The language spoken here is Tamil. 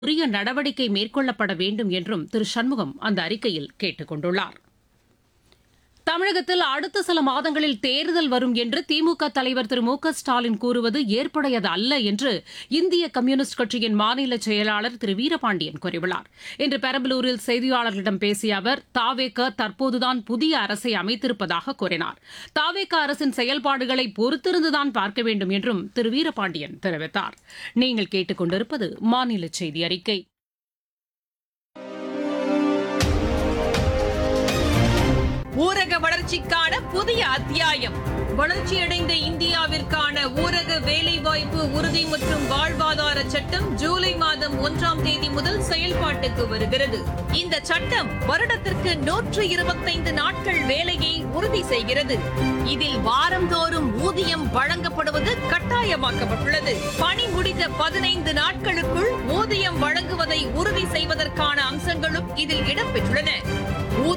உரிய நடவடிக்கை மேற்கொள்ளப்பட வேண்டும் என்றும் திரு சண்முகம் அந்த அறிக்கையில் கேட்டுக் கொண்டுள்ளார். தமிழகத்தில் அடுத்த சில மாதங்களில் தேர்தல் வரும் என்று திமுக தலைவர் திரு மு க ஸ்டாலின் கூறுவது ஏற்புடையது அல்ல என்று இந்திய கம்யூனிஸ்ட் கட்சியின் மாநில செயலாளர் திரு வீரபாண்டியன் கூறியுள்ளார். இன்று பெரம்பலூரில் செய்தியாளர்களிடம் பேசிய அவர் தாவேக தற்போதுதான் புதிய அரசை அமைத்திருப்பதாக கூறினார். தாவேக அரசின் செயல்பாடுகளை பொறுத்திருந்துதான் பார்க்க வேண்டும் என்றும் திரு வீரபாண்டியன் தெரிவித்தார். நீங்கள் கேட்டுக் கொண்டிருப்பது மாநில செய்தி அறிக்கை. ஊரக வளர்ச்சிக்கான புதிய அத்தியாயம். வளர்ச்சியடைந்த இந்தியாவிற்கான ஊரக வேலைவாய்ப்பு உறுதி மற்றும் வாழ்வாதார சட்டம் ஜூலை மாதம் 1ஆம் தேதி முதல் செயல்பாட்டுக்கு வருகிறது. இந்த சட்டம் வருடத்திற்கு 125 நாட்கள் வேலையை உறுதி செய்கிறது. இதில் வாரந்தோறும் ஊதியம் வழங்கப்படுவது கட்டாயமாக்கப்பட்டுள்ளது. பணி முடிந்த 15 நாட்களுக்குள் ஊதியம் வழங்குவதை உறுதி செய்வதற்கான அம்சங்களும் இதில் இடம்பெற்றுள்ளன. ஊதிய